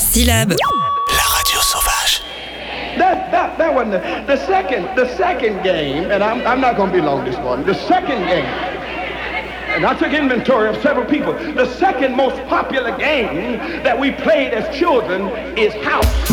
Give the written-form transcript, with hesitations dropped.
syllabes. La radio sauvage. That one, the second game, and I'm not going to be long this morning. The second game, and I took inventory of several people. The second most popular game that we played as children is house.